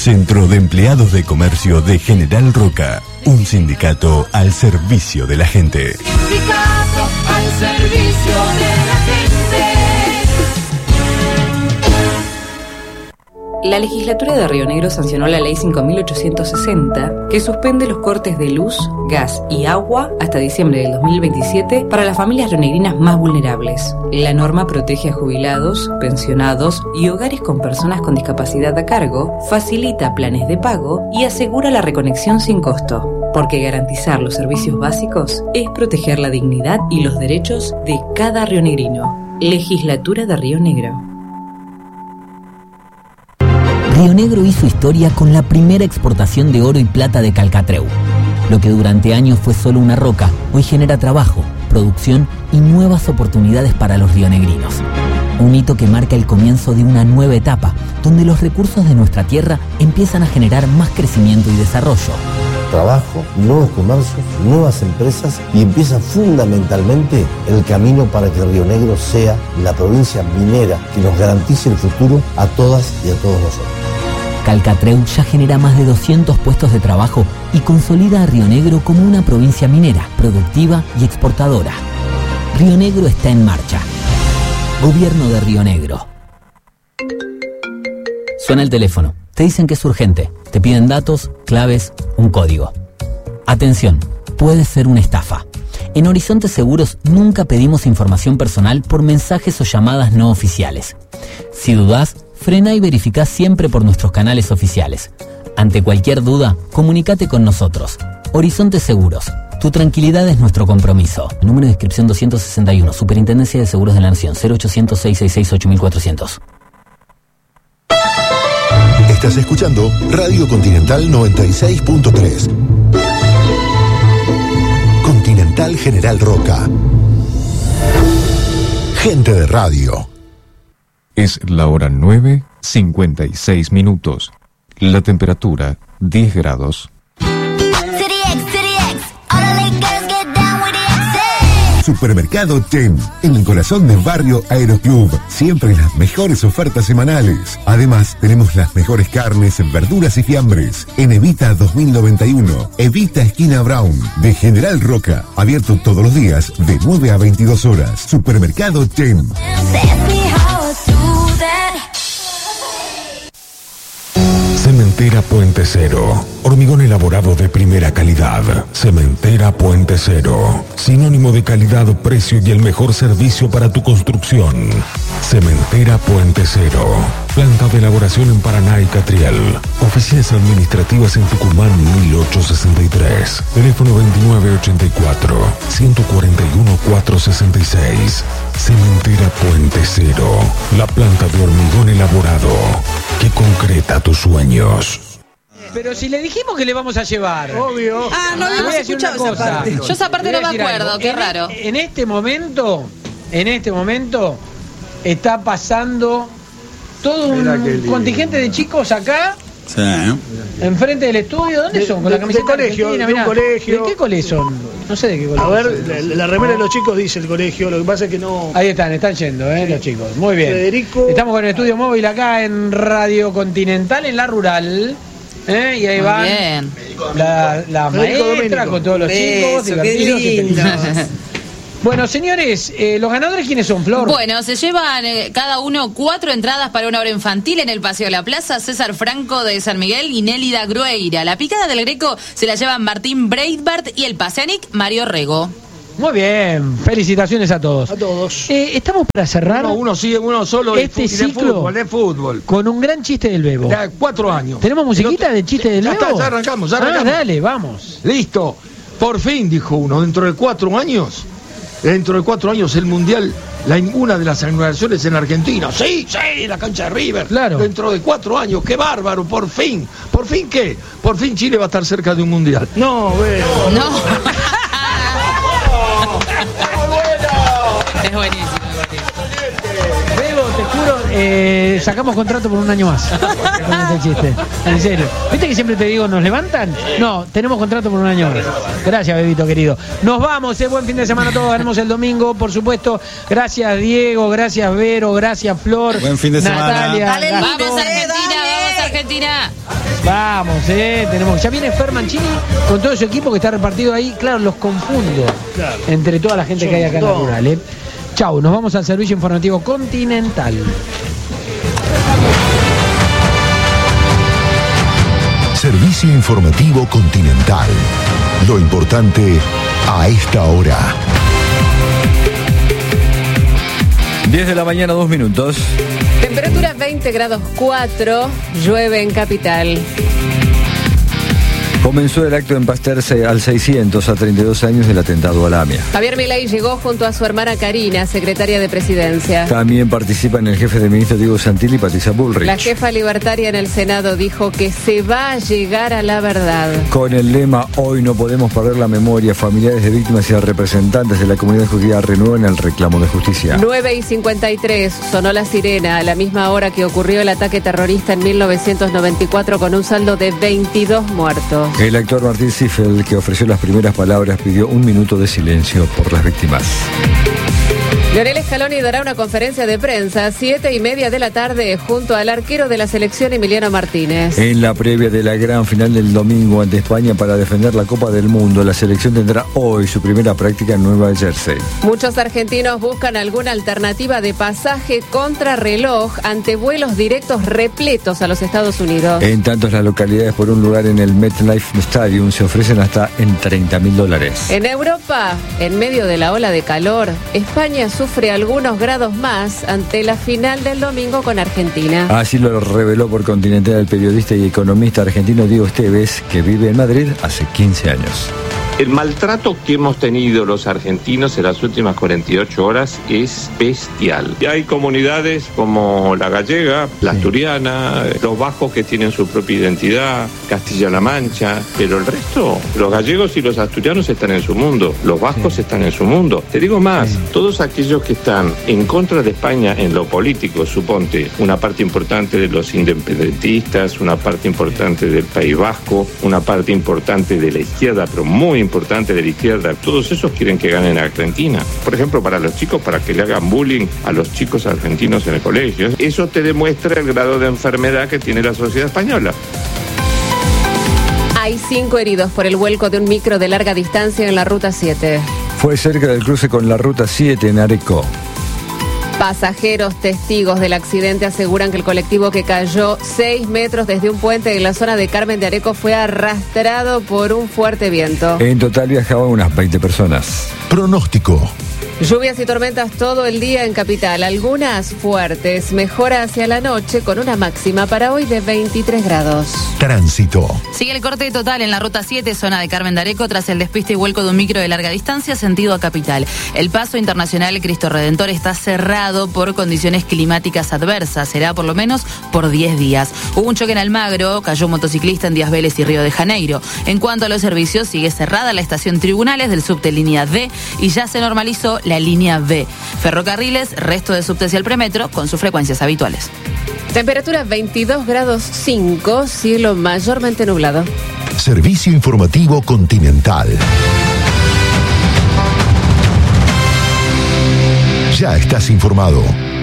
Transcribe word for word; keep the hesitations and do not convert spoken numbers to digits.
Centro de Empleados de Comercio de General Roca. Un sindicato al servicio de la gente. Sindicato al servicio de la gente. La legislatura de Río Negro sancionó la ley cinco mil ochocientos sesenta, que suspende los cortes de luz, gas y agua hasta diciembre del dos mil veintisiete para las familias rionegrinas más vulnerables. La norma protege a jubilados, pensionados y hogares con personas con discapacidad a cargo, facilita planes de pago y asegura la reconexión sin costo. Porque garantizar los servicios básicos es proteger la dignidad y los derechos de cada rionegrino. Legislatura de Río Negro. Río Negro hizo historia con la primera exportación de oro y plata de Calcatreu. Lo que durante años fue solo una roca, hoy genera trabajo, producción y nuevas oportunidades para los rionegrinos. Un hito que marca el comienzo de una nueva etapa, donde los recursos de nuestra tierra empiezan a generar más crecimiento y desarrollo. Trabajo, nuevos comercios, nuevas empresas y empieza fundamentalmente el camino para que Río Negro sea la provincia minera que nos garantice el futuro a todas y a todos nosotros. Calcatreu ya genera más de doscientos puestos de trabajo y consolida a Río Negro como una provincia minera, productiva y exportadora. Río Negro está en marcha. Gobierno de Río Negro. Suena el teléfono. Te dicen que es urgente. Te piden datos, claves, un código. Atención, puede ser una estafa. En Horizonte Seguros nunca pedimos información personal por mensajes o llamadas no oficiales. Si dudás, frena y verificá siempre por nuestros canales oficiales. Ante cualquier duda, comunícate con nosotros. Horizonte Seguros. Tu tranquilidad es nuestro compromiso. Número de inscripción doscientos sesenta y uno. Superintendencia de Seguros de la Nación. cero ochocientos, seiscientos sesenta y seis, ocho mil cuatrocientos. Estás escuchando Radio Continental noventa y seis punto tres. Continental General Roca. Gente de radio. Es la hora nueve, cincuenta y seis minutos. La temperatura, diez grados. Supermercado Ten, en el corazón del barrio Aeroclub. Siempre las mejores ofertas semanales. Además, tenemos las mejores carnes, verduras y fiambres. En Evita dos mil noventa y uno, Evita Esquina Brown, de General Roca. Abierto todos los días, de nueve a veintidós horas. Supermercado Ten. Cementera Puente Cero. Hormigón elaborado de primera calidad. Cementera Puente Cero. Sinónimo de calidad, precio y el mejor servicio para tu construcción. Cementera Puente Cero. Planta de elaboración en Paraná y Catriel. Oficinas administrativas en Tucumán mil ochocientos sesenta y tres. Teléfono veintinueve ochenta y cuatro, ciento cuarenta y uno, cuatrocientos sesenta y seis. Cementera Puente Cero. La planta de hormigón elaborado que concreta tus sueños. Pero si le dijimos que le vamos a llevar. Obvio. Ah, no habíamos escuchado esa parte. Yo esa parte no me acuerdo, algo. qué en, raro. En este momento, en este momento, está pasando todo un contingente de chicos acá. Sí. Enfrente del estudio. ¿Dónde de, son? Con de, la camiseta de colegio, argentina, de un mirá. colegio. ¿De qué colegio son? No sé de qué colegio. A ver, la, la remera de los chicos dice el colegio, lo que pasa es que no... Ahí están, están yendo, ¿eh? Sí. Los chicos. Muy bien. Federico... Estamos con el estudio móvil acá en Radio Continental, en la rural. ¿Eh? Y ahí Muy van bien. la, la maestra con todos los Beso, chicos divertidos y felices. Bueno, señores, eh, ¿los ganadores quiénes son, Flor? Bueno, se llevan eh, cada uno cuatro entradas para una obra infantil en el Paseo de la Plaza. César Franco de San Miguel y Nélida Grueira. La picada del Greco se la llevan Martín Breitbart y el Paseanic Mario Rego. Muy bien, felicitaciones a todos. A todos. Eh, estamos para cerrar. No, uno sigue, uno solo este de, ciclo de fútbol, de fútbol. Con un gran chiste del Bebo. Ya, cuatro años. ¿Tenemos musiquita de chiste del ya Bebo? Está, ya arrancamos, ya arrancamos. Ah, dale, vamos. Listo. Por fin, dijo uno, dentro de cuatro años, dentro de cuatro años el Mundial, la, una de las inauguraciones en Argentina. Sí, sí, la cancha de River. Claro. Dentro de cuatro años, qué bárbaro, por fin. ¿Por fin qué? Por fin Chile va a estar cerca de un Mundial. No, Bebo. No. Es buenísimo. Bebo, te juro, eh, sacamos contrato por un año más con este chiste. En serio. ¿Viste que siempre te digo, nos levantan? No, tenemos contrato por un año más. Gracias, Bebito querido. Nos vamos, eh, buen fin de semana a todos. Ganamos el domingo, por supuesto. Gracias, Diego, gracias, Vero, gracias, Flor. Buen fin de semana. Natalia. Vamos, Argentina, vamos, Argentina. Argentina! Vamos, eh, tenemos. Ya viene Fer Mancini con todo su equipo que está repartido ahí. Claro, los confundo claro. entre toda la gente Son que hay acá en la rural, eh. Chau, nos vamos al servicio informativo continental. Servicio informativo continental. Lo importante a esta hora. diez de la mañana, dos minutos. Temperatura veinte grados cuatro, llueve en Capital. Comenzó el acto en Pasteur al seiscientos a treinta y dos años del atentado a la AMIA. Javier Milei llegó junto a su hermana Karina, secretaria de Presidencia. También participan el jefe de ministro Diego Santilli y Patricia Bullrich. La jefa libertaria en el Senado dijo que se va a llegar a la verdad. Con el lema "Hoy no podemos perder la memoria", familiares de víctimas y representantes de la comunidad judía renuevan el reclamo de justicia. nueve y cincuenta y tres, sonó la sirena a la misma hora que ocurrió el ataque terrorista en mil novecientos noventa y cuatro con un saldo de veintidós muertos. El actor Martín Ziffel, que ofreció las primeras palabras, pidió un minuto de silencio por las víctimas. Lionel Scaloni dará una conferencia de prensa a siete y media de la tarde junto al arquero de la selección Emiliano Martínez. En la previa de la gran final del domingo ante España para defender la Copa del Mundo, la selección tendrá hoy su primera práctica en Nueva Jersey. Muchos argentinos buscan alguna alternativa de pasaje contra reloj ante vuelos directos repletos a los Estados Unidos. En tanto, las localidades por un lugar en el MetLife Stadium se ofrecen hasta en treinta mil dólares. En Europa, en medio de la ola de calor, España sufre algunos grados más ante la final del domingo con Argentina. Así lo reveló por Continental el periodista y economista argentino Diego Esteves, que vive en Madrid hace quince años. El maltrato que hemos tenido los argentinos en las últimas cuarenta y ocho horas es bestial. Y hay comunidades como la gallega, la asturiana, los vascos que tienen su propia identidad, Castilla-La Mancha, pero el resto, los gallegos y los asturianos están en su mundo, los vascos sí. están en su mundo. Te digo más, sí. todos aquellos que están en contra de España en lo político, suponte, una parte importante de los independentistas, una parte importante del País Vasco, una parte importante de la izquierda, pero muy importante de la izquierda, todos esos quieren que ganen a Argentina. Por ejemplo, para los chicos, para que le hagan bullying a los chicos argentinos en el colegio. Eso te demuestra el grado de enfermedad que tiene la sociedad española. Hay cinco heridos por el vuelco de un micro de larga distancia en la Ruta siete. Fue cerca del cruce con la Ruta siete en Areco. Pasajeros testigos del accidente aseguran que el colectivo que cayó seis metros desde un puente en la zona de Carmen de Areco fue arrastrado por un fuerte viento. En total viajaban unas veinte personas. Pronóstico. Lluvias y tormentas todo el día en Capital, algunas fuertes. Mejora hacia la noche con una máxima para hoy de veintitrés grados. Tránsito. Sigue el corte total en la Ruta siete, zona de Carmen de Areco, tras el despiste y vuelco de un micro de larga distancia sentido a Capital. El paso internacional Cristo Redentor está cerrado por condiciones climáticas adversas. Será por lo menos por diez días. Hubo un choque en Almagro, cayó un motociclista en Díaz Vélez y Río de Janeiro. En cuanto a los servicios, sigue cerrada la estación Tribunales del subte línea D y ya se normalizó la línea B. Ferrocarriles, resto de subtes y el premetro con sus frecuencias habituales. Temperatura veintidós grados cinco, cielo mayormente nublado. Servicio informativo continental. Ya estás informado.